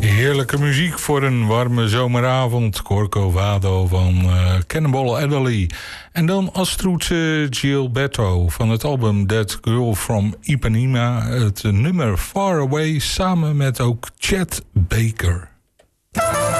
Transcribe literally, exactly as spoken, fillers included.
Heerlijke muziek voor een warme zomeravond. Corcovado van uh, Cannonball Adderley. En dan als troetse Gilberto van het album That Girl from Ipanema. Het nummer Far Away samen met ook Chet Baker.